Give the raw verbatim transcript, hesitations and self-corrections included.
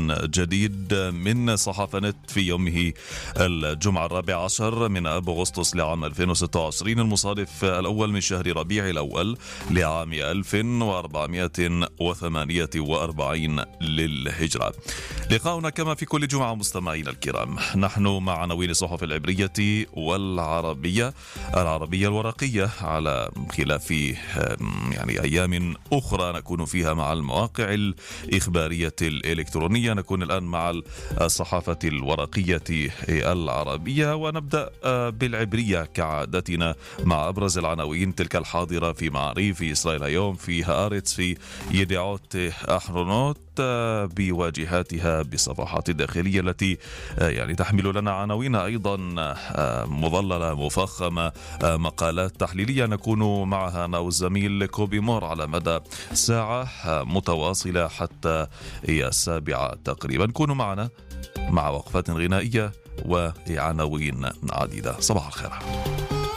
جديد من صحافة نت في يومه الجمعة الرابع عشر من أب أغسطس لعام ألفين وستة وعشرين المصادف الأول من شهر ربيع الأول لعام ألف وأربعمائة وثمانية وأربعين للهجرة. لقاؤنا كما في كل جمعة مستمعينا الكرام، نحن مع عناوين الصحف العبرية والعربية العربية الورقية على خلاف يعني أيام أخرى نكون فيها مع المواقع الإخبارية الإلكترونية. نكون الآن مع الصحافة الورقية العربية، ونبدأ بالعبرية كعادتنا مع أبرز العناوين تلك الحاضرة في معاريف، في إسرائيل اليوم، في هآرتس، في يديعوت أحرونوت، بواجهاتها بالصفحات الداخلية التي يعني تحمل لنا عناوين أيضا مظللة مفخمة، مقالات تحليلية نكون معها أنا والزميل كوبي مور على مدى ساعة متواصلة حتى هي السابعة تقريبا. كونوا معنا مع وقفات غنائية وعناوين عديدة. صباح الخير.